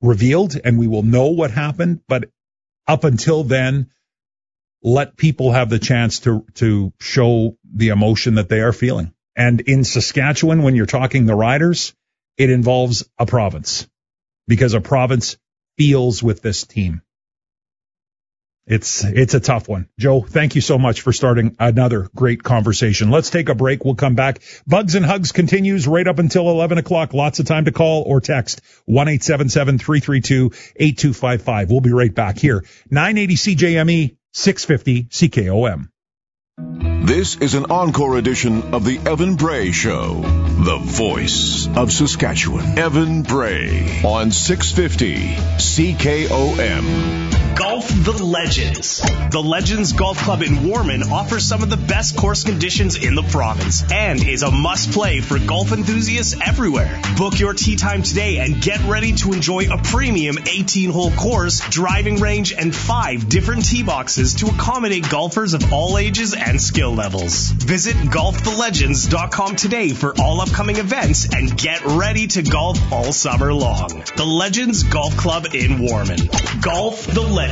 revealed and we will know what happened. But up until then, let people have the chance to show the emotion that they are feeling. And in Saskatchewan, when you're talking the riders, it involves a province, because a province feels with this team. It's a tough one. Joe, thank you so much for starting another great conversation. Let's take a break. We'll come back. Bugs and Hugs continues right up until 11 o'clock. Lots of time to call or text 1-877-332-8255. We'll be right back here. 980 CJME, 650 CKOM. This is an encore edition of the Evan Bray Show, the voice of Saskatchewan. Evan Bray on 650 CKOM. Golf the Legends. The Legends Golf Club in Warman offers some of the best course conditions in the province and is a must-play for golf enthusiasts everywhere. Book your tee time today and get ready to enjoy a premium 18-hole course, driving range, and 5 different tee boxes to accommodate golfers of all ages and skill levels. Visit golfthelegends.com today for all upcoming events and get ready to golf all summer long. The Legends Golf Club in Warman. Golf the Legends.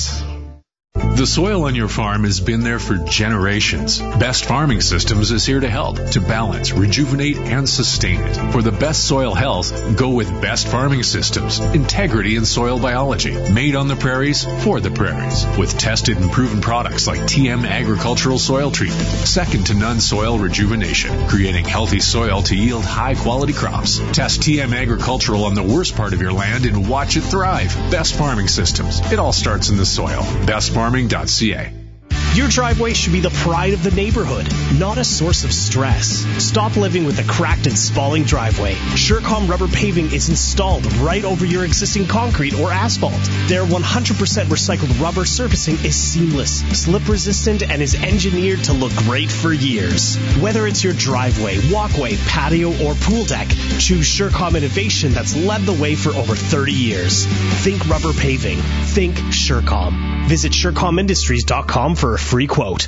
The soil on your farm has been there for generations. Best Farming Systems is here to help, to balance, rejuvenate, and sustain it. For the best soil health, go with Best Farming Systems. Integrity in soil biology. Made on the prairies, for the prairies. With tested and proven products like TM Agricultural Soil Treatment. Second to none soil rejuvenation. Creating healthy soil to yield high-quality crops. Test TM Agricultural on the worst part of your land and watch it thrive. Best Farming Systems. It all starts in the soil. BestFarming.ca. Your driveway should be the pride of the neighborhood, not a source of stress. Stop living with a cracked and spalling driveway. Surecom rubber paving is installed right over your existing concrete or asphalt. Their 100% recycled rubber surfacing is seamless, slip-resistant, and is engineered to look great for years. Whether it's your driveway, walkway, patio, or pool deck, choose Surecom innovation that's led the way for over 30 years. Think rubber paving. Think Surecom. Visit SurecomIndustries.com for a free quote.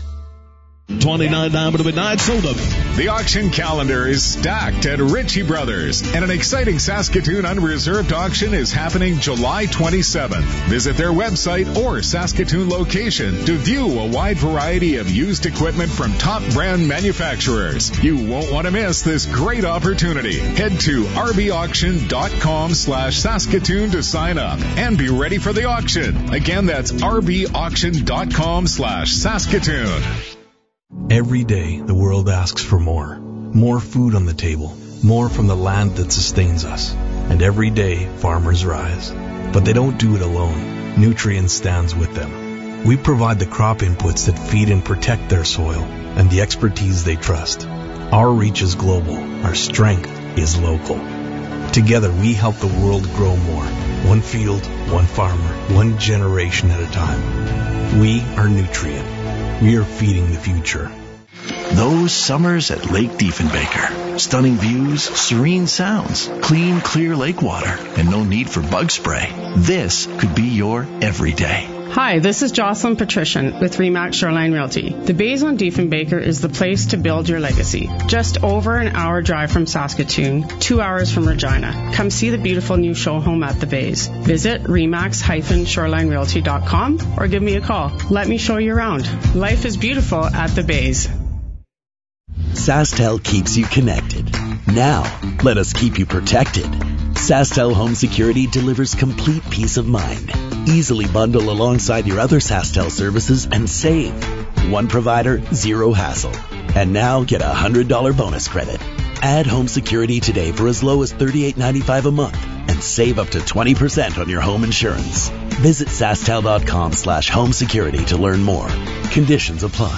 29 Diamond to Midnight sold up. The auction calendar is stacked at Ritchie Brothers, and an exciting Saskatoon unreserved auction is happening July 27th. Visit their website or Saskatoon location to view a wide variety of used equipment from top brand manufacturers. You won't want to miss this great opportunity. Head to rbauction.com/Saskatoon to sign up and be ready for the auction. Again, that's rbauction.com/Saskatoon. Every day, the world asks for more. More food on the table. More from the land that sustains us. And every day, farmers rise. But they don't do it alone. Nutrien stands with them. We provide the crop inputs that feed and protect their soil and the expertise they trust. Our reach is global. Our strength is local. Together, we help the world grow more. One field, one farmer, one generation at a time. We are Nutrien. We are feeding the future. Those summers at Lake Diefenbaker. Stunning views, serene sounds, clean, clear lake water, and no need for bug spray. This could be your everyday. Hi, this is Jocelyn Patrician with Remax Shoreline Realty. The Bays on Diefenbaker is the place to build your legacy. Just over an hour drive from Saskatoon, 2 hours from Regina. Come see the beautiful new show home at the Bays. Visit remax-shorelinerealty.com or give me a call. Let me show you around. Life is beautiful at the Bays. SaskTel keeps you connected. Now, let us keep you protected. SaskTel Home Security delivers complete peace of mind. Easily bundle alongside your other SaskTel services and save. One provider, zero hassle. And now get a $100 bonus credit. Add home security today for as low as $38.95 a month and save up to 20% on your home insurance. Visit SaskTel.com/home security to learn more. Conditions apply.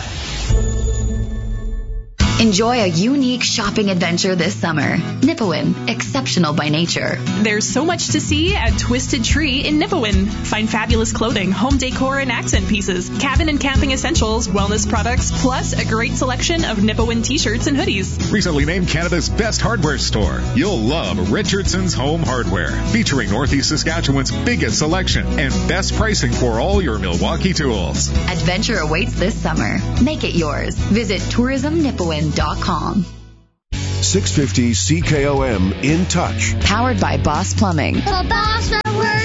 Enjoy a unique shopping adventure this summer. Nipawin, exceptional by nature. There's so much to see at Twisted Tree in Nipawin. Find fabulous clothing, home decor and accent pieces, cabin and camping essentials, wellness products, plus a great selection of Nipawin t-shirts and hoodies. Recently named Canada's best hardware store, you'll love Richardson's Home Hardware, featuring Northeast Saskatchewan's biggest selection and best pricing for all your Milwaukee tools. Adventure awaits this summer. Make it yours. Visit tourismnipawin.com. 650 CKOM In Touch. Powered by Boss Plumbing. The Boss that works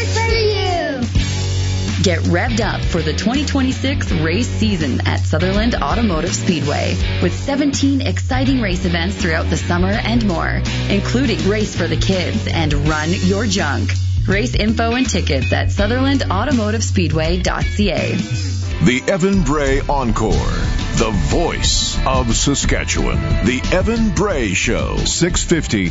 Get revved up for the 2026 race season at Sutherland Automotive Speedway with 17 exciting race events throughout the summer and more, including Race for the Kids and Run Your Junk. Race info and tickets at SutherlandAutomotiveSpeedway.ca. The Evan Bray Encore, the voice of Saskatchewan. The Evan Bray Show, 650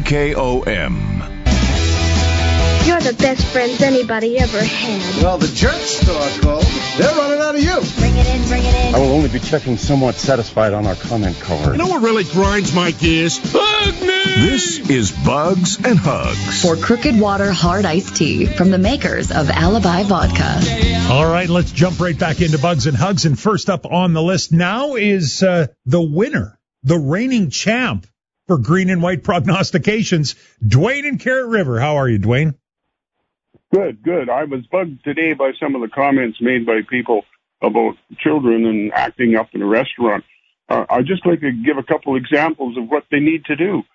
CKOM. You're the best friends anybody ever had. Well, the jerks store called. They're running out of you. Bring it in, bring it in. I will only be checking somewhat satisfied on our comment card. You know what really grinds my gears? Bug news! This is Bugs and Hugs. For Crooked Water Hard Iced Tea from the makers of Alibi Vodka. All right, let's jump right back into Bugs and Hugs. And first up on the list now is the winner, the reigning champ for green and white prognostications, Dwayne in Carrot River. How are you, Dwayne? Good. I was bugged today by some of the comments made by people about children and acting up in a restaurant. I'd just like to give a couple examples of what they need to do.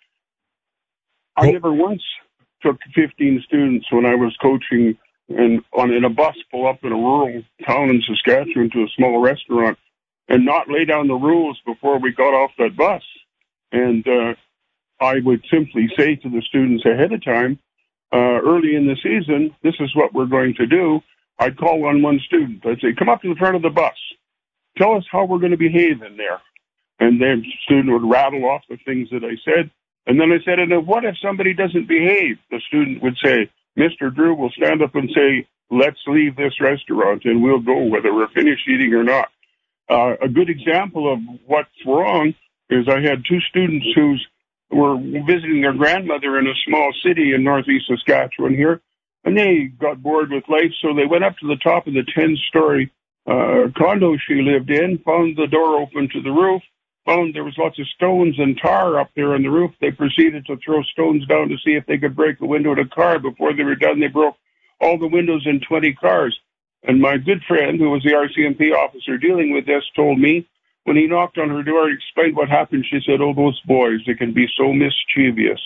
I never once took 15 students when I was coaching in a bus pull up in a rural town in Saskatchewan to a small restaurant and not lay down the rules before we got off that bus. And I would simply say to the students ahead of time, early in the season, this is what we're going to do. I'd call on one student. I'd say, come up to the front of the bus. Tell us how we're going to behave in there. And then the student would rattle off the things that I said. And then I said, and what if somebody doesn't behave? The student would say, Mr. Drew will stand up and say, let's leave this restaurant and we'll go whether we're finished eating or not. A good example of what's wrong is I had two students who were visiting their grandmother in a small city in northeast Saskatchewan here, and they got bored with life, so they went up to the top of the 10-story condo she lived in, found the door open to the roof, found there was lots of stones and tar up there on the roof. They proceeded to throw stones down to see if they could break the window of a car. Before they were done, they broke all the windows in 20 cars. And my good friend, who was the RCMP officer dealing with this, told me, when he knocked on her door and explained what happened, she said, oh, those boys, they can be so mischievous.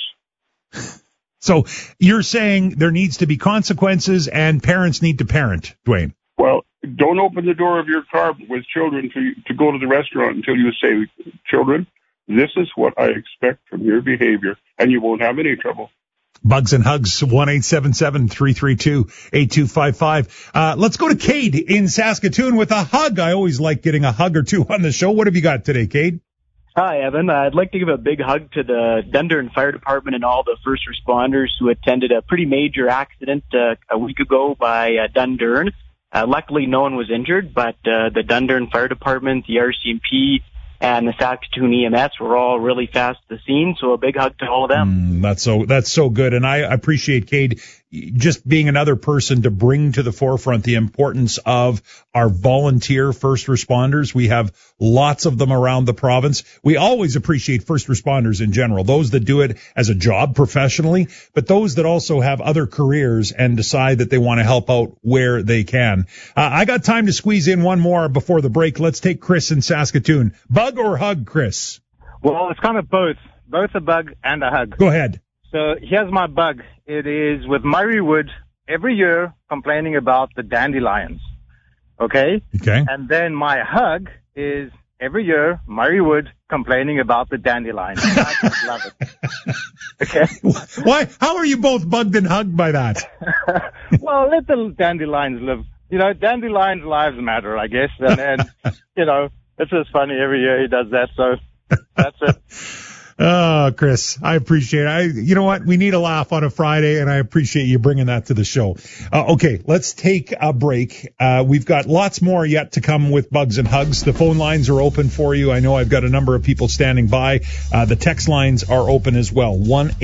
So you're saying there needs to be consequences and parents need to parent, Dwayne? Well, don't open the door of your car with children to go to the restaurant until you say, children, this is what I expect from your behavior, and you won't have any trouble. Bugs and Hugs, 1-877-332-8255. Let's go to Cade in Saskatoon with a hug. I always like getting a hug or two on the show. What have you got today, Cade? Hi, Evan. I'd like to give a big hug to the Dundurn Fire Department and all the first responders who attended a pretty major accident a week ago by Dundurn. Luckily, no one was injured, but the Dundurn Fire Department, the RCMP, and the Saskatoon EMS were all really fast to the scene, so a big hug to all of them. That's so good, and I appreciate, Cade, just being another person to bring to the forefront the importance of our volunteer first responders. We have lots of them around the province. We always appreciate first responders in general, those that do it as a job professionally, but those that also have other careers and decide that they want to help out where they can. I got time to squeeze in one more before the break. Let's take Chris in Saskatoon. Bug or hug, Chris? Well, it's kind of both a bug and a hug. Go ahead. So here's my bug. It is with Murray Wood every year complaining about the dandelions. Okay? Okay. And then my hug is every year Murray Wood complaining about the dandelions. I just love it. Okay? Why? How are you both bugged and hugged by that? Well, let the dandelions live. You know, dandelions' lives matter, I guess. And you know, it's just funny every year he does that. So that's it. Oh, Chris, I appreciate it. You know what? We need a laugh on a Friday, and I appreciate you bringing that to the show. Okay, let's take a break. We've got lots more yet to come with Bugs and Hugs. The phone lines are open for you. I know I've got a number of people standing by. The text lines are open as well.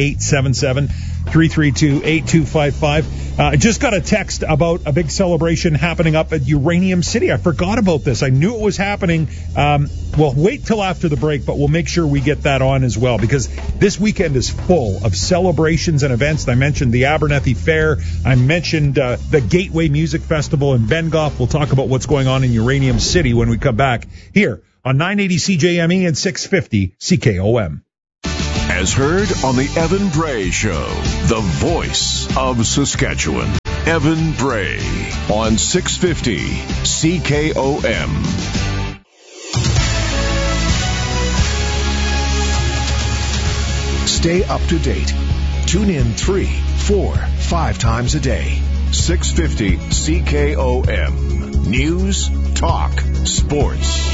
1-877-332-8255. I just got a text about a big celebration happening up at Uranium City. I forgot about this. I knew it was happening. We'll wait till after the break, but we'll make sure we get that on as well, because this weekend is full of celebrations and events. I mentioned the Abernethy Fair. I mentioned the Gateway Music Festival in Bengoff. We'll talk about what's going on in Uranium City when we come back here on 980 CJME and 650 CKOM. As heard on the Evan Bray Show, the voice of Saskatchewan. Evan Bray on 650 CKOM. Stay up to date. Tune in 3, 4, 5 times a day. 650 CKOM. News, talk, sports.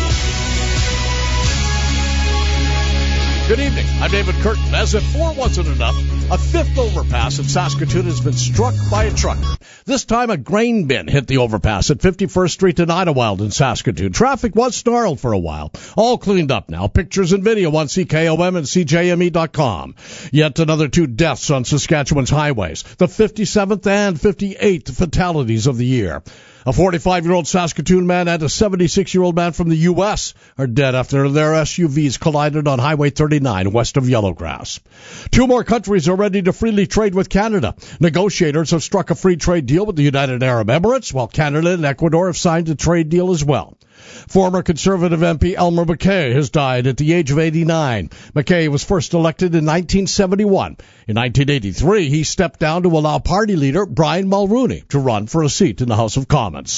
Good evening. I'm David Curtin. As if 4 wasn't enough, a fifth overpass in Saskatoon has been struck by a trucker. This time a grain bin hit the overpass at 51st Street in Idlewild in Saskatoon. Traffic was snarled for a while. All cleaned up now. Pictures and video on CKOM and CJME.com. Yet another 2 deaths on Saskatchewan's highways. The 57th and 58th fatalities of the year. A 45-year-old Saskatoon man and a 76-year-old man from the U.S. are dead after their SUVs collided on Highway 39 west of Yellowgrass. 2 more countries are ready to freely trade with Canada. Negotiators have struck a free trade deal with the United Arab Emirates, while Canada and Ecuador have signed a trade deal as well. Former Conservative MP Elmer MacKay has died at the age of 89. MacKay was first elected in 1971. In 1983, he stepped down to allow party leader Brian Mulroney to run for a seat in the House of Commons.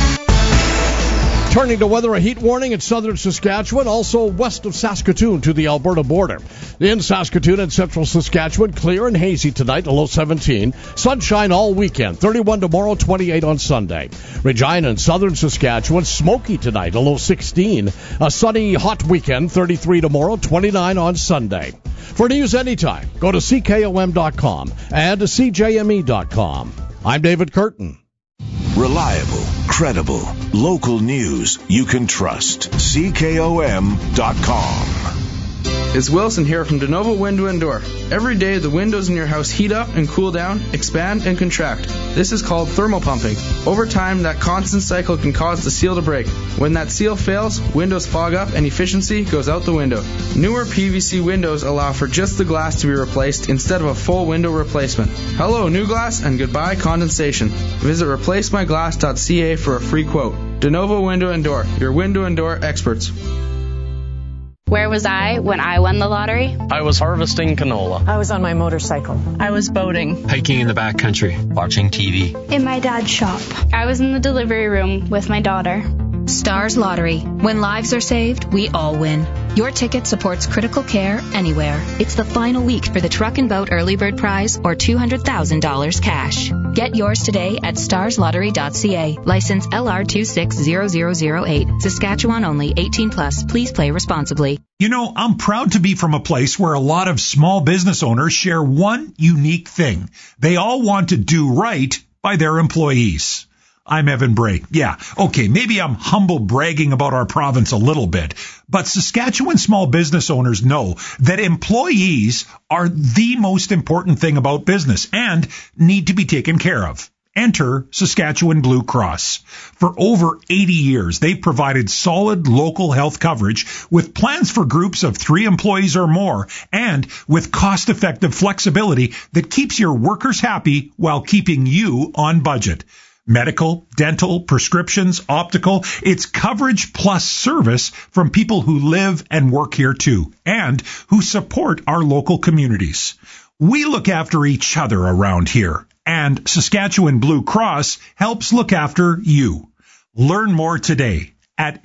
Turning to weather, a heat warning in southern Saskatchewan, also west of Saskatoon to the Alberta border. In Saskatoon and central Saskatchewan, clear and hazy tonight, a low 17. Sunshine all weekend, 31 tomorrow, 28 on Sunday. Regina and southern Saskatchewan, smoky tonight, a low 16. A sunny, hot weekend, 33 tomorrow, 29 on Sunday. For news anytime, go to CKOM.com and to CJME.com. I'm David Curtin. Reliable, credible, local news you can trust. CKOM.com. It's Wilson here from DeNovo Window and Door. Every day the windows in your house heat up and cool down, expand and contract. This is called thermal pumping. Over time, that constant cycle can cause the seal to break. When that seal fails, windows fog up and efficiency goes out the window. Newer PVC windows allow for just the glass to be replaced instead of a full window replacement. Hello, new glass, and goodbye condensation. Visit replacemyglass.ca for a free quote. DeNovo Window and Door, your window and door experts. Where was I when I won the lottery? I was harvesting canola. I was on my motorcycle. I was boating. Hiking in the backcountry. Watching TV. In my dad's shop. I was in the delivery room with my daughter. Stars Lottery. When lives are saved, we all win. Your ticket supports critical care anywhere. It's the final week for the Truck and Boat Early Bird Prize or $200,000 cash. Get yours today at starslottery.ca. License LR260008. Saskatchewan only. 18 plus. Please play responsibly. You know, I'm proud to be from a place where a lot of small business owners share one unique thing. They all want to do right by their employees. I'm Evan Bray. Yeah, okay, maybe I'm humble bragging about our province a little bit, but Saskatchewan small business owners know that employees are the most important thing about business and need to be taken care of. Enter Saskatchewan Blue Cross. For over 80 years, they've provided solid local health coverage with plans for groups of 3 employees or more and with cost-effective flexibility that keeps your workers happy while keeping you on budget. Medical, dental, prescriptions, optical, it's coverage plus service from people who live and work here too, and who support our local communities. We look after each other around here, and Saskatchewan Blue Cross helps look after you. Learn more today at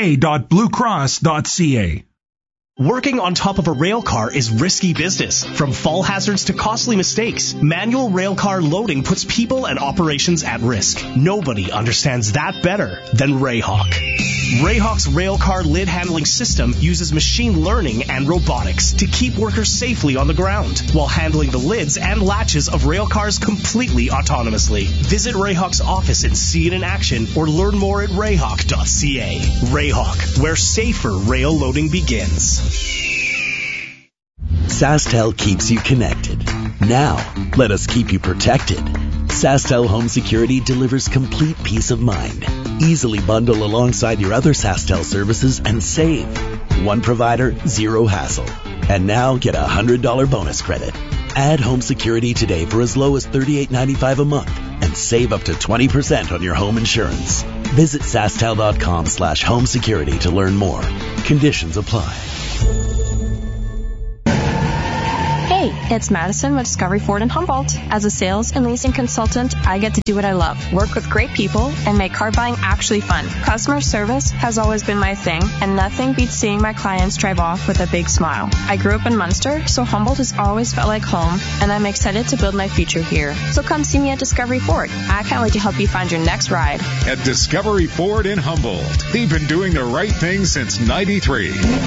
sk.bluecross.ca. Working on top of a rail car is risky business. From fall hazards to costly mistakes, manual rail car loading puts people and operations at risk. Nobody understands that better than Rayhawk. Rayhawk's rail car lid handling system uses machine learning and robotics to keep workers safely on the ground while handling the lids and latches of rail cars completely autonomously. Visit Rayhawk's office and see it in action, or learn more at rayhawk.ca. Rayhawk, where safer rail loading begins. SaskTel keeps you connected. Now, let us keep you protected. SaskTel Home Security delivers complete peace of mind. Easily bundle alongside your other SaskTel services and save. One provider, zero hassle. And now get a $100 bonus credit. Add home security today for as low as $38.95 a month and save up to 20% on your home insurance. Visit SaskTel.com/home security to learn more. Conditions apply. Hey, Hey, it's Madison with Discovery Ford in Humboldt. As a sales and leasing consultant, I get to do what I love, work with great people, and make car buying actually fun. Customer service has always been my thing, and nothing beats seeing my clients drive off with a big smile. I grew up in Munster, so Humboldt has always felt like home, and I'm excited to build my future here. So come see me at Discovery Ford. I can't wait to help you find your next ride. At Discovery Ford in Humboldt, they've been doing the right thing since '93.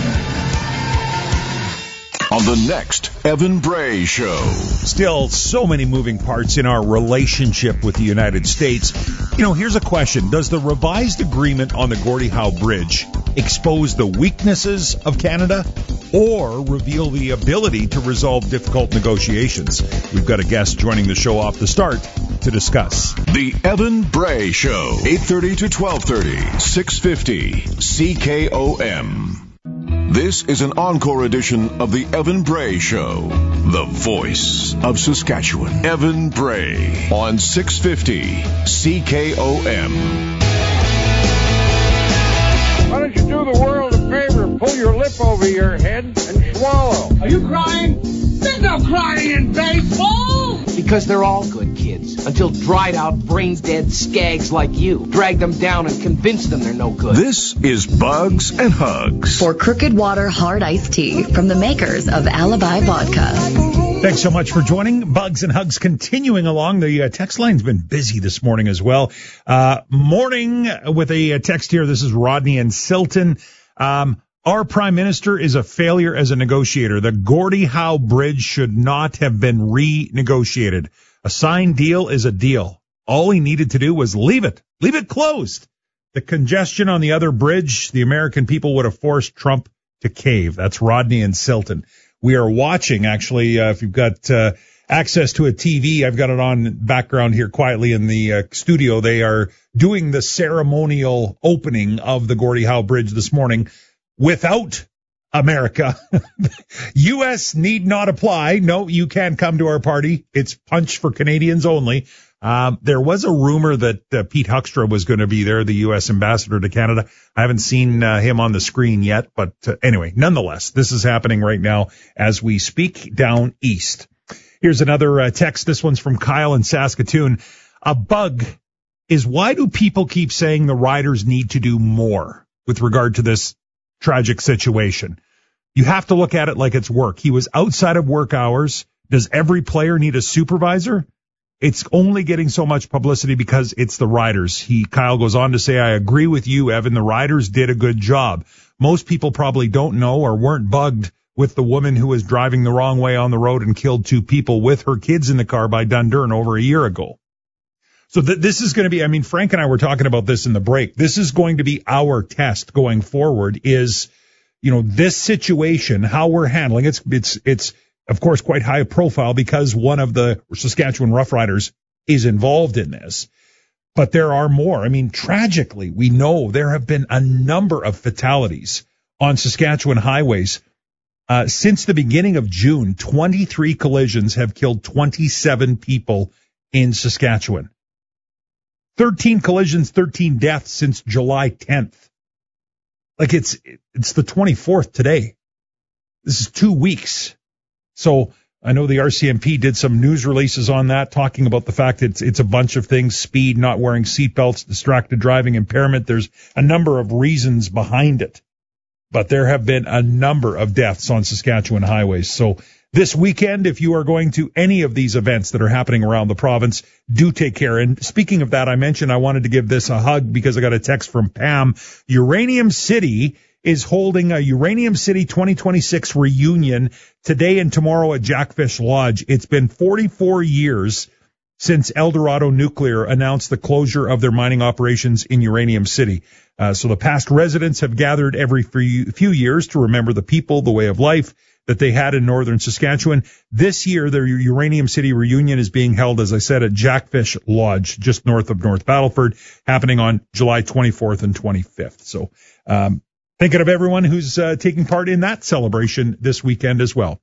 On the next Evan Bray Show. Still so many moving parts in our relationship with the United States. Here's a question. Does the revised agreement on the Gordie Howe Bridge expose the weaknesses of Canada or reveal the ability to resolve difficult negotiations? We've got a guest joining the show off the start to discuss. The Evan Bray Show, 8:30 to 12:30, 650 CKOM. This is an encore edition of the Evan Bray Show, the voice of Saskatchewan. Evan Bray on 650 CKOM. Why don't you do the world a favor, pull your lip over your head and swallow? Are you crying? There's no crying in baseball! Because they're all good kids, until dried out, brains dead skags like you drag them down and convince them they're no good. This is Bugs and Hugs. For Crooked Water Hard Iced Tea from the makers of Alibi Vodka. Thanks so much for joining. Bugs and Hugs continuing along. The text line's been busy this morning as well. Morning with a text here. This is Rodney and Silton. Our prime minister is a failure as a negotiator. The Gordie Howe Bridge should not have been renegotiated. A signed deal is a deal. All he needed to do was leave it closed. The congestion on the other bridge, the American people would have forced Trump to cave. That's Rodney and Silton. We are watching, actually, if you've got access to a TV, I've got it on background here quietly in the studio. They are doing the ceremonial opening of the Gordie Howe Bridge this morning without America. U.S. need not apply. No, you can't come to our party. It's punch for Canadians only. There was a rumor that Pete Huckstra was going to be there, the U.S. ambassador to Canada. I haven't seen him on the screen yet, but anyway, nonetheless, this is happening right now as we speak down east. Here's another text. This one's from Kyle in Saskatoon. A bug is, why do people keep saying the riders need to do more with regard to this tragic situation? You have to look at it like it's work. He was outside of work hours. Does every player need a supervisor? It's only getting so much publicity because it's the riders. Kyle goes on to say, I agree with you, Evan. The riders did a good job. Most people probably don't know or weren't bugged with the woman who was driving the wrong way on the road and killed 2 people with her kids in the car by Dundurn over a year ago. So this is going to be, Frank and I were talking about this in the break. This is going to be our test going forward is, this situation, how we're handling it. It's of course quite high profile because one of the Saskatchewan Roughriders is involved in this. But there are more. Tragically, we know there have been a number of fatalities on Saskatchewan highways. Since the beginning of June, 23 collisions have killed 27 people in Saskatchewan. 13 collisions, 13 deaths since July 10th. It's the 24th today. This is 2 weeks. So I know the RCMP did some news releases on that, talking about the fact that it's a bunch of things: speed, not wearing seatbelts, distracted driving, impairment. There's a number of reasons behind it. But there have been a number of deaths on Saskatchewan highways. So this weekend, if you are going to any of these events that are happening around the province, do take care. And speaking of that, I mentioned I wanted to give this a hug because I got a text from Pam. Uranium City is holding a Uranium City 2026 reunion today and tomorrow at Jackfish Lodge. It's been 44 years since Eldorado Nuclear announced the closure of their mining operations in Uranium City. So the past residents have gathered every few years to remember the people, the way of life that they had in northern Saskatchewan. This year, their Uranium City reunion is being held, as I said, at Jackfish Lodge, just north of North Battleford, happening on July 24th and 25th. So thinking of everyone who's taking part in that celebration this weekend as well.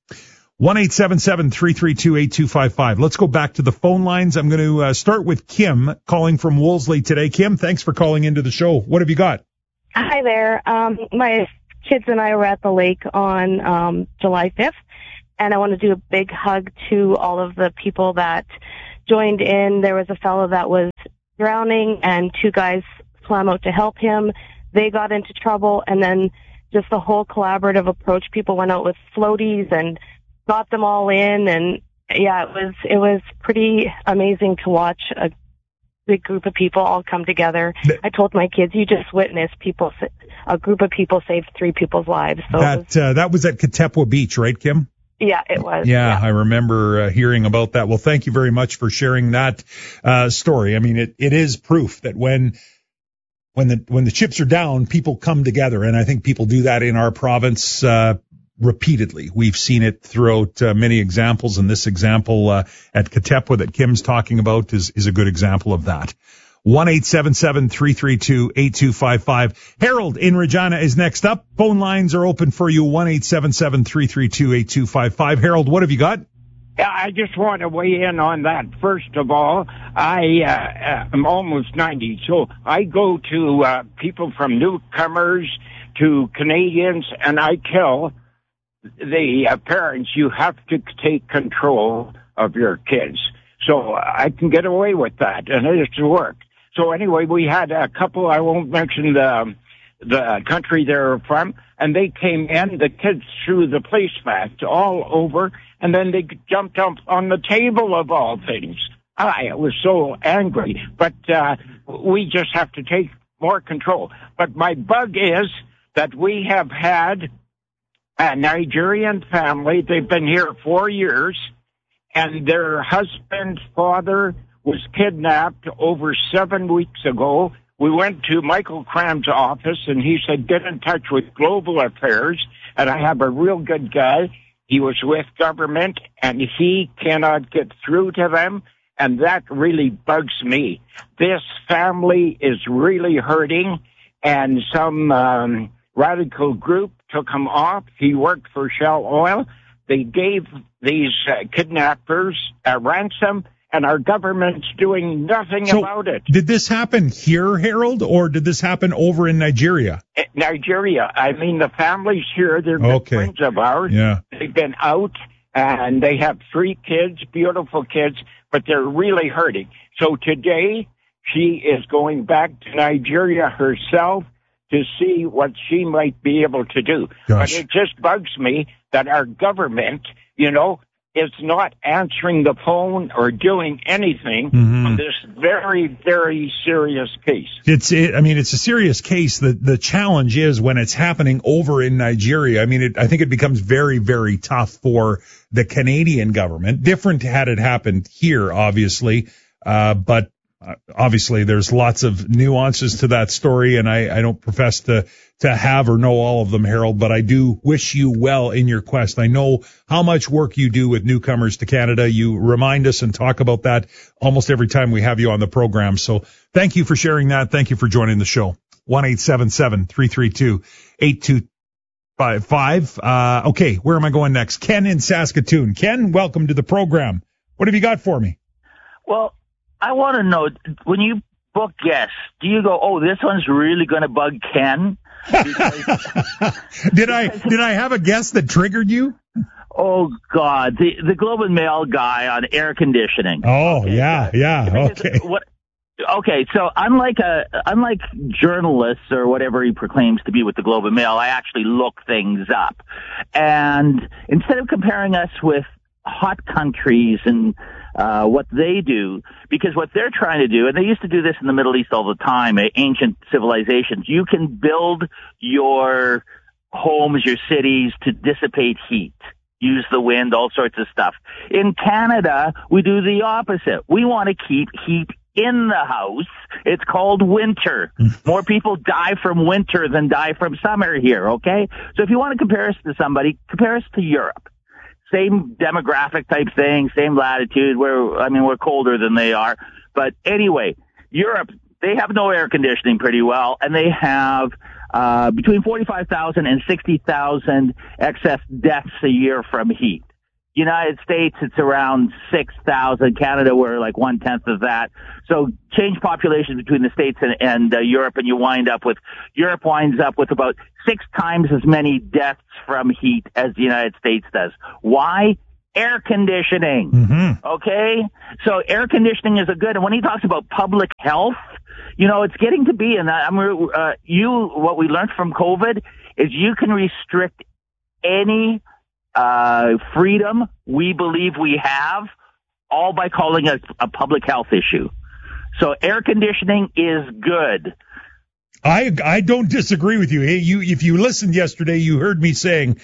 1-877-332-8255. Let's go back to the phone lines. I'm going to start with Kim calling from Wolseley today. Kim, thanks for calling into the show. What have you got? Hi there. My kids and I were at the lake on July 5th, And I want to do a big hug to all of the people that joined in. There was a fellow that was drowning, and 2 guys swam out to help him. They got into trouble, and then just the whole collaborative approach. People went out with floaties and got them all in, and yeah, it was pretty amazing to watch a big group of people all come together. I told my kids, you just witnessed a group of people saved 3 people's lives. So that was at Katepwa Beach, right, Kim? Yeah, it was. Yeah. I remember hearing about that. Well, thank you very much for sharing that story. I mean, it is proof that when the chips are down, people come together, and I think people do that in our province repeatedly. We've seen it throughout many examples, and this example at Katepwa that Kim's talking about is a good example of that. 1-877-332-8255. Harold in Regina is next up. Phone lines are open for you, 1-877-332-8255. Harold, what have you got? I just want to weigh in on that. First of all, I'm almost 90, so I go to people from newcomers to Canadians, and I tell the parents, you have to take control of your kids. So I can get away with that, and it has worked. So anyway, we had a couple, I won't mention the country they're from, and they came in, the kids threw the placemats all over, and then they jumped up on the table of all things. I was so angry, but we just have to take more control. But my bug is that we have had a Nigerian family. They've been here 4 years, and their husband's father was kidnapped over 7 weeks ago. We went to Michael Cram's office, and he said, get in touch with Global Affairs, and I have a real good guy. He was with government, and he cannot get through to them, and that really bugs me. This family is really hurting, and some radical group took him off. He worked for Shell Oil. They gave these kidnappers a ransom, and our government's doing nothing about it. Did this happen here, Harold, or did this happen over in Nigeria? Nigeria. I mean, the families here, they're good friends of ours. Yeah. They've been out, and they have 3 kids, beautiful kids, but they're really hurting. So today, she is going back to Nigeria herself to see what she might be able to do. Gosh. But it just bugs me that our government, is not answering the phone or doing anything on this very, very serious case. It's a serious case. The challenge is when it's happening over in Nigeria. I mean, I think it becomes very, very tough for the Canadian government. Different had it happened here, obviously, but obviously there's lots of nuances to that story, and I don't profess to have or know all of them, Harold, but I do wish you well in your quest. I know how much work you do with newcomers to Canada. You remind us and talk about that almost every time we have you on the program. So thank you for sharing that. Thank you for joining the show. 1-877-332-8255. Okay, where am I going next? Ken in Saskatoon. Ken, welcome to the program. What have you got for me? Well, I want to know, when you book guests, do you go, oh, this one's really going to bug Ken? Did I have a guest that triggered you? Oh God, the Globe and Mail guy on air conditioning. Oh, okay. Yeah. Okay. Okay, so unlike journalists or whatever he proclaims to be with the Globe and Mail, I actually look things up. And instead of comparing us with hot countries and what they do, because what they're trying to do, and they used to do this in the Middle East all the time, ancient civilizations, you can build your homes, your cities to dissipate heat, use the wind, all sorts of stuff. In Canada, we do the opposite. We want to keep heat in the house. It's called winter. More people die from winter than die from summer here, okay? So if you want to compare us to somebody, compare us to Europe. Same demographic type thing, same latitude. We're colder than they are. But anyway, Europe, they have no air conditioning pretty well, and they have between 45,000 and 60,000 excess deaths a year from heat. United States, it's around 6,000. Canada, we're like 1/10 of that. So change population between the States and Europe, and Europe winds up with about 6 times as many deaths from heat as the United States does. Why? Air conditioning. Mm-hmm. Okay? So air conditioning is a good, and when he talks about public health, it's getting to be, and what we learned from COVID is you can restrict any freedom we believe we have, all by calling it a public health issue. So air conditioning is good. I don't disagree with you. Hey, if you listened yesterday, you heard me saying,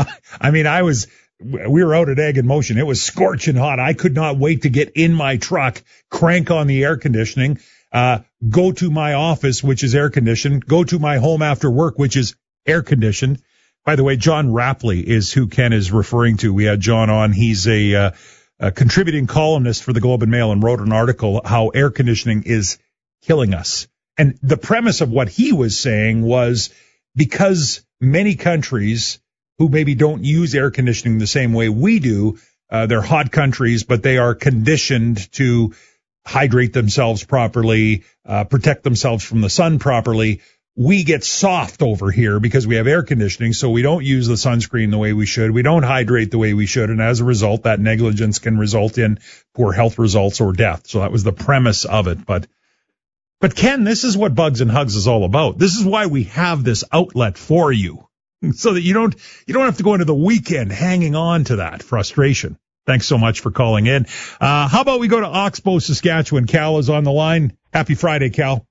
we were out at Egg in Motion. It was scorching hot. I could not wait to get in my truck, crank on the air conditioning, go to my office, which is air conditioned, go to my home after work, which is air conditioned. By the way, John Rapley is who Ken is referring to. We had John on. He's a contributing columnist for the Globe and Mail and wrote an article how air conditioning is killing us. And the premise of what he was saying was because many countries who maybe don't use air conditioning the same way we do, they're hot countries, but they are conditioned to hydrate themselves properly, protect themselves from the sun properly. We get soft over here because we have air conditioning, so we don't use the sunscreen the way we should. We don't hydrate the way we should, and as a result, that negligence can result in poor health results or death. So that was the premise of it. But Ken, this is what Bugs and Hugs is all about. This is why we have this outlet for you, so that you don't have to go into the weekend hanging on to that frustration. Thanks so much for calling in. How about we go to Oxbow, Saskatchewan? Cal is on the line. Happy Friday, Cal.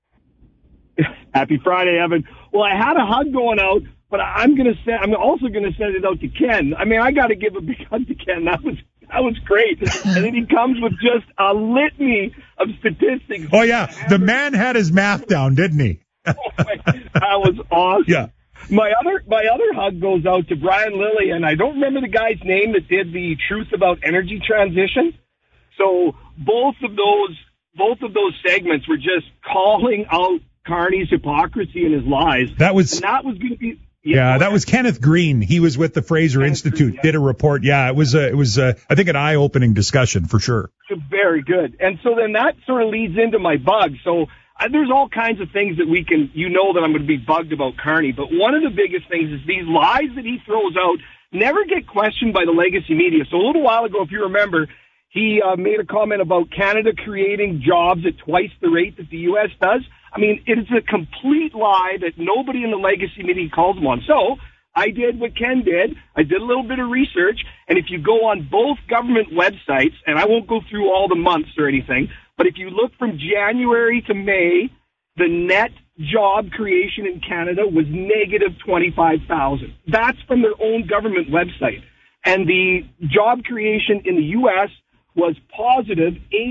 Happy Friday, Evan. Well, I had a hug going out, but I'm also going to send it out to Ken. I mean, I got to give a big hug to Ken. That was great. And then he comes with just a litany of statistics. Oh yeah, the man had his math down, didn't he? That was awesome. Yeah. My other hug goes out to Brian Lilly, and I don't remember the guy's name that did the Truth About Energy Transition. So both of those segments were just calling out Carney's hypocrisy and his lies. That was going to be. That was Kenneth Green. He was with the Fraser Institute, did a report. Yeah, it was I think an eye-opening discussion for sure. Very good. And so then that sort of leads into my bug. So there's all kinds of things that we can, that I'm going to be bugged about Carney. But one of the biggest things is these lies that he throws out never get questioned by the legacy media. So a little while ago, if you remember, he made a comment about Canada creating jobs at twice the rate that the U.S. does. I mean, it is a complete lie that nobody in the legacy media calls them on. So I did what Ken did. I did a little bit of research, and if you go on both government websites, and I won't go through all the months or anything, but if you look from January to May, the net job creation in Canada was negative 25,000. That's from their own government website. And the job creation in the U.S. was positive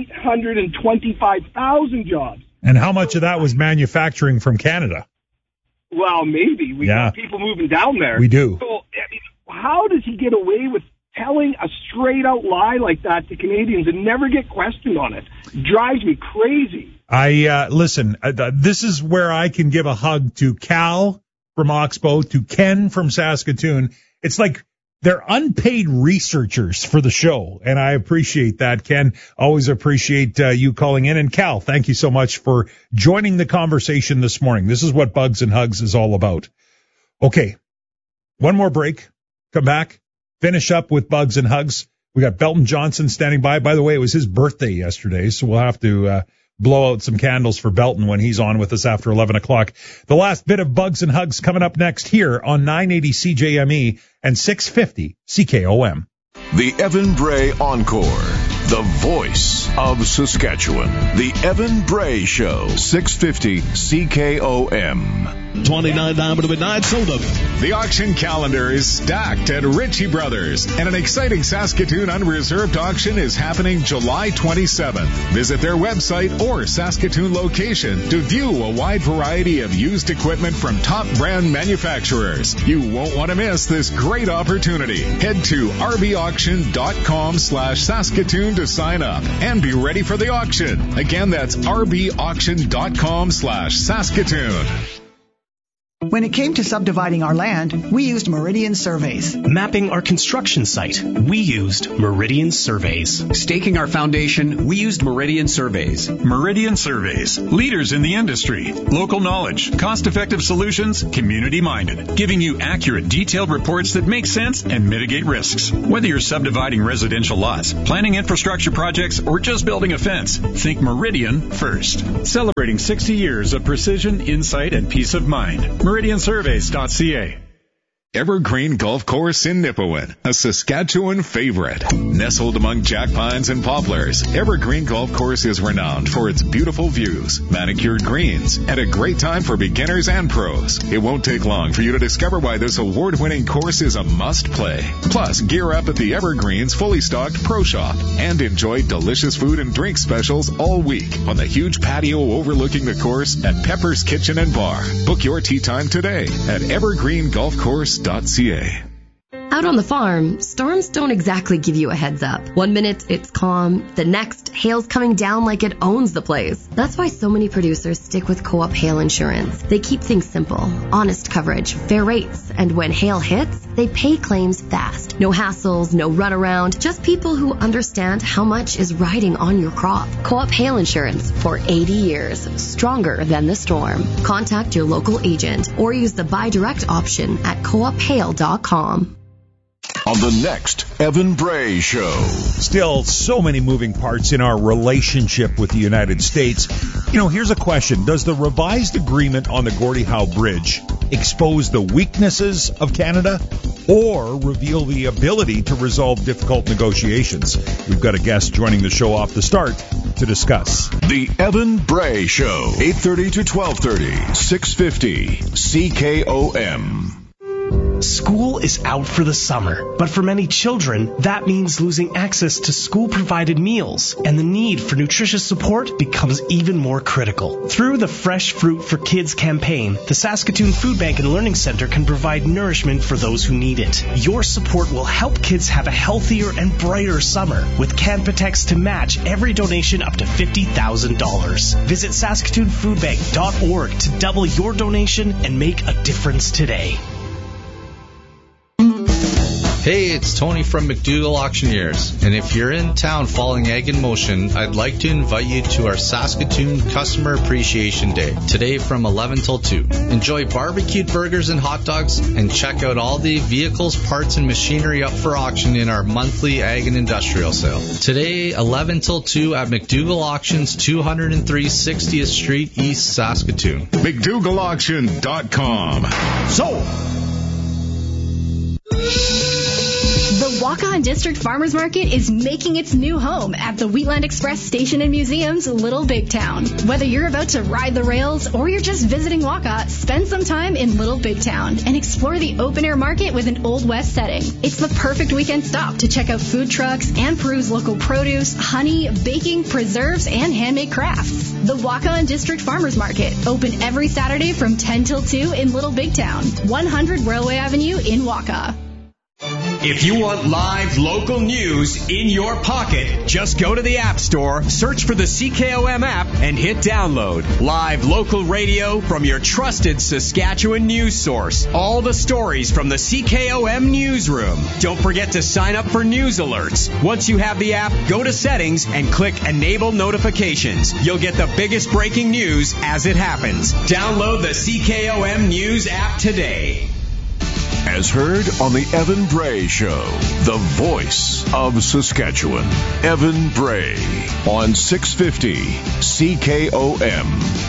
825,000 jobs. And how much of that was manufacturing from Canada? Well, maybe. We got people moving down there. We do. So, I mean, how does he get away with telling a straight-out lie like that to Canadians and never get questioned on it? It drives me crazy. Listen, this is where I can give a hug to Cal from Oxbow, to Ken from Saskatoon. It's like they're unpaid researchers for the show, and I appreciate that, Ken. Always appreciate you calling in. And Cal, thank you so much for joining the conversation this morning. This is what Bugs and Hugs is all about. Okay, one more break. Come back, finish up with Bugs and Hugs. We got Belton Johnson standing by. By the way, it was his birthday yesterday, so we'll have to blow out some candles for Belton when he's on with us after 11 o'clock. The last bit of Bugs and Hugs coming up next here on 980 CJME and 650 CKOM. The Evan Bray Encore, the voice of Saskatchewan. The Evan Bray Show, 650 CKOM. 29 down to midnight soda. The auction calendar is stacked at Ritchie Brothers, and an exciting Saskatoon unreserved auction is happening July 27th. Visit their website or Saskatoon location to view a wide variety of used equipment from top brand manufacturers. You won't want to miss this great opportunity. Head to rbauction.com/Saskatoon to sign up and be ready for the auction. Again, that's rbauction.com/Saskatoon. When it came to subdividing our land, we used Meridian Surveys. Mapping our construction site, we used Meridian Surveys. Staking our foundation, we used Meridian Surveys. Meridian Surveys, leaders in the industry. Local knowledge, cost-effective solutions, community-minded, giving you accurate, detailed reports that make sense and mitigate risks. Whether you're subdividing residential lots, planning infrastructure projects, or just building a fence, think Meridian first. Celebrating 60 years of precision, insight, and peace of mind. MeridianSurveys.ca. Evergreen Golf Course in Nipawin, a Saskatchewan favorite. Nestled among jack pines and poplars, Evergreen Golf Course is renowned for its beautiful views, manicured greens, and a great time for beginners and pros. It won't take long for you to discover why this award-winning course is a must-play. Plus, gear up at the Evergreen's fully stocked Pro Shop and enjoy delicious food and drink specials all week on the huge patio overlooking the course at Pepper's Kitchen and Bar. Book your tee time today at evergreengolfcourse.ca. Out on the farm, storms don't exactly give you a heads up. 1 minute, it's calm. The next, hail's coming down like it owns the place. That's why so many producers stick with Co-op Hail Insurance. They keep things simple. Honest coverage, fair rates, and when hail hits, they pay claims fast. No hassles, no runaround, just people who understand how much is riding on your crop. Co-op Hail Insurance for 80 years. Stronger than the storm. Contact your local agent or use the buy direct option at coophail.com. On the next Evan Bray Show. Still so many moving parts in our relationship with the United States. Here's a question. Does the revised agreement on the Gordie Howe Bridge expose the weaknesses of Canada or reveal the ability to resolve difficult negotiations? We've got a guest joining the show off the start to discuss. The Evan Bray Show, 8:30 to 12:30, 650 CKOM. School is out for the summer, but for many children, that means losing access to school-provided meals, and the need for nutritious support becomes even more critical. Through the Fresh Fruit for Kids campaign, the Saskatoon Food Bank and Learning Center can provide nourishment for those who need it. Your support will help kids have a healthier and brighter summer, with Canpotex to match every donation up to $50,000. Visit SaskatoonFoodBank.org to double your donation and make a difference today. Hey, it's Tony from McDougall Auctioneers, and if you're in town following Ag in Motion, I'd like to invite you to our Saskatoon Customer Appreciation Day, today from 11 till 2. Enjoy barbecued burgers and hot dogs, and check out all the vehicles, parts, and machinery up for auction in our monthly Ag and Industrial Sale. Today, 11 till 2 at McDougall Auctions, 203 60th Street, East Saskatoon. McDougallAuction.com. So, the Wakaw District Farmers Market is making its new home at the Wheatland Express Station and Museum's Little Big Town. Whether you're about to ride the rails or you're just visiting Wakaw, spend some time in Little Big Town and explore the open-air market with an Old West setting. It's the perfect weekend stop to check out food trucks and peruse local produce, honey, baking, preserves, and handmade crafts. The Wakaw District Farmers Market, open every Saturday from 10 till 2 in Little Big Town, 100 Railway Avenue in Wakaw. If you want live local news in your pocket, just go to the App Store, search for the CKOM app, and hit download. Live local radio from your trusted Saskatchewan news source. All the stories from the CKOM newsroom. Don't forget to sign up for news alerts. Once you have the app, go to settings and click Enable Notifications. You'll get the biggest breaking news as it happens. Download the CKOM News app today. As heard on the Evan Bray Show, the voice of Saskatchewan. Evan Bray on 650 CKOM.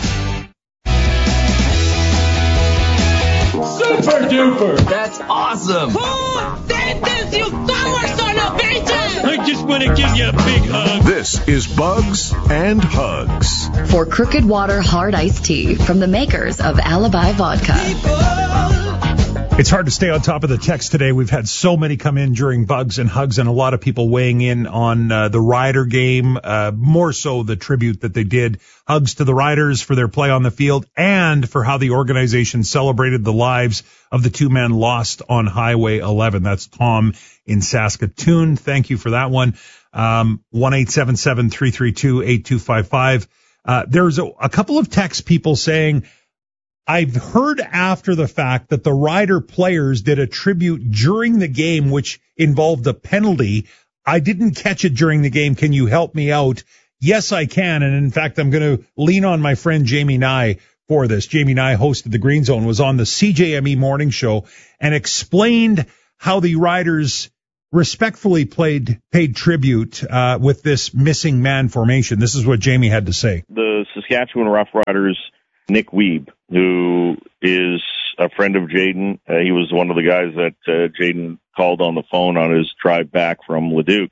Super duper! That's awesome! Who did this, you sour son of bitches? I just want to give you a big hug. This is Bugs and Hugs. For Crooked Water Hard Iced Tea from the makers of Alibi Vodka. It's hard to stay on top of the text today. We've had so many come in during Bugs and Hugs, and a lot of people weighing in on the Rider game, more so the tribute that they did. Hugs to the Riders for their play on the field and for how the organization celebrated the lives of the two men lost on Highway 11. That's Tom in Saskatoon. Thank you for that one. 1-877-332-8255. There's a couple of text people saying, I've heard after the fact that the Rider players did a tribute during the game, which involved a penalty. I didn't catch it during the game. Can you help me out? Yes, I can. And in fact, I'm going to lean on my friend Jamie Nye for this. Jamie Nye hosted the Green Zone, was on the CJME morning show and explained how the Riders respectfully paid tribute with this missing man formation. This is what Jamie had to say. The Saskatchewan Roughriders, Nick Wiebe, who is a friend of Jayden. He was one of the guys that Jayden called on the phone on his drive back from Leduc.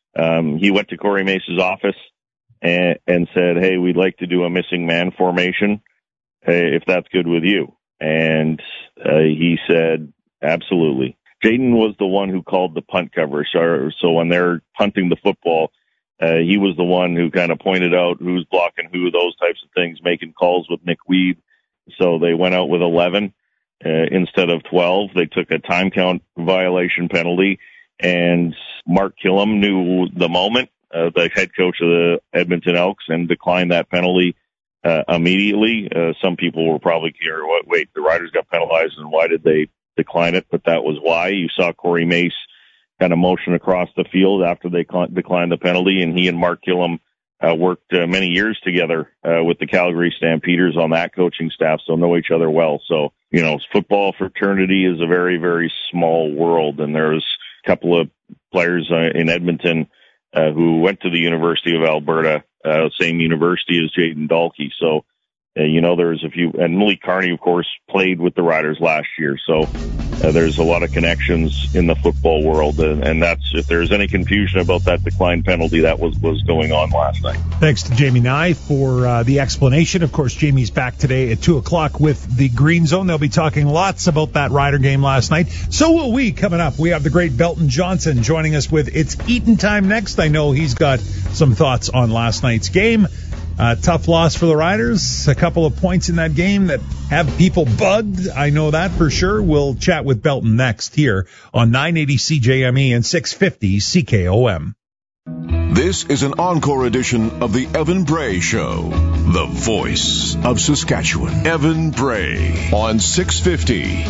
He went to Corey Mace's office and said, hey, we'd like to do a missing man formation, if that's good with you. And he said, absolutely. Jayden was the one who called the punt coverage. So when they're punting the football, he was the one who kind of pointed out who's blocking who, those types of things, making calls with Nick Wiebe. So they went out with 11 instead of 12. They took a time count violation penalty, and Mark Killam knew the moment, the head coach of the Edmonton Elks, and declined that penalty immediately. Some people were probably curious, wait, the Riders got penalized, and why did they decline it? But that was why. You saw Corey Mace kind of motion across the field after they declined the penalty, and he and Mark Killam worked many years together with the Calgary Stampeders on that coaching staff, so know each other well. So, football fraternity is a very, very small world, and there's a couple of players in Edmonton who went to the University of Alberta, same university as Jayden Dahlke. So, there's a few, and Malik Carney, of course, played with the Riders last year. So there's a lot of connections in the football world. And that's, if there's any confusion about that decline penalty, that was going on last night. Thanks to Jamie Nye for the explanation. Of course, Jamie's back today at 2:00 with the Green Zone. They'll be talking lots about that Rider game last night. So will we coming up. We have the great Belton Johnson joining us with It's Eaton Time next. I know he's got some thoughts on last night's game. Tough loss for the Riders. A couple of points in that game that have people bugged. I know that for sure. We'll chat with Belton next here on 980 CJME and 650 CKOM. This is an encore edition of the Evan Bray Show, the voice of Saskatchewan. Evan Bray on 650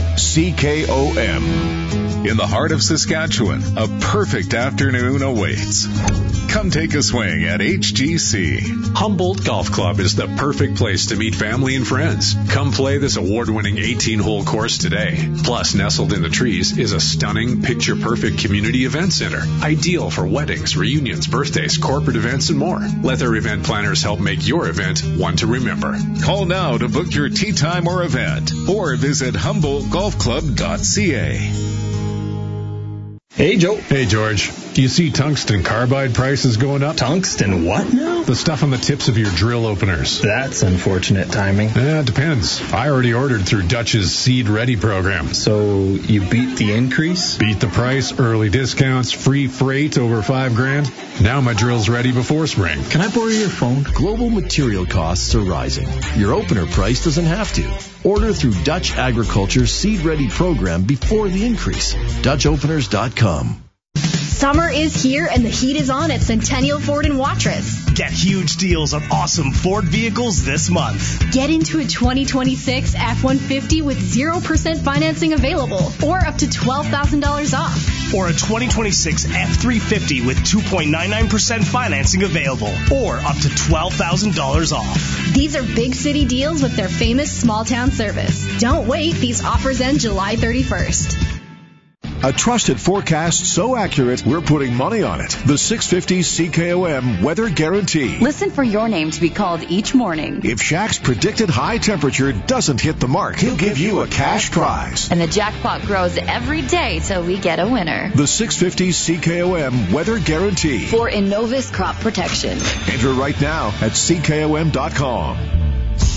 CKOM. In the heart of Saskatchewan, a perfect afternoon awaits. Come take a swing at HGC. Humboldt Golf Club is the perfect place to meet family and friends. Come play this award-winning 18-hole course today. Plus, nestled in the trees is a stunning, picture-perfect community event center. Ideal for weddings, reunions, birthdays, corporate events, and more. Let their event planners help make your event one to remember. Call now to book your tee time or event, or visit HumboldtGolfClub.ca. Hey, Joe. Hey, George. Do you see tungsten carbide prices going up? Tungsten what now? The stuff on the tips of your drill openers. That's unfortunate timing. It depends. I already ordered through Dutch's Seed Ready program. So you beat the increase? Beat the price, early discounts, free freight over $5,000. Now my drill's ready before spring. Can I borrow your phone? Global material costs are rising. Your opener price doesn't have to. Order through Dutch Agriculture's Seed Ready program before the increase. DutchOpeners.com. Summer is here and the heat is on at Centennial Ford in Watrous. Get huge deals on awesome Ford vehicles this month. Get into a 2026 F-150 with 0% financing available or up to $12,000 off. Or a 2026 F-350 with 2.99% financing available or up to $12,000 off. These are big city deals with their famous small town service. Don't wait. These offers end July 31st. A trusted forecast so accurate, we're putting money on it. The 650 CKOM Weather Guarantee. Listen for your name to be called each morning. If Shaq's predicted high temperature doesn't hit the mark, he'll give you a cash prize. And the jackpot grows every day till we get a winner. The 650 CKOM Weather Guarantee. For Innovis Crop Protection. Enter right now at CKOM.com.